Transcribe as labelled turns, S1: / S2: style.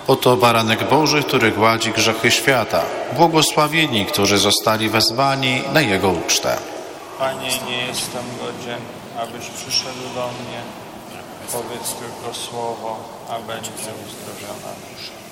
S1: Oto baranek Boży, który gładzi grzechy świata. Błogosławieni, którzy zostali wezwani na Jego ucztę.
S2: Panie, nie jestem godzien, abyś przyszedł do mnie. Powiedz tylko słowo, a będzie uzdrowiona dusza.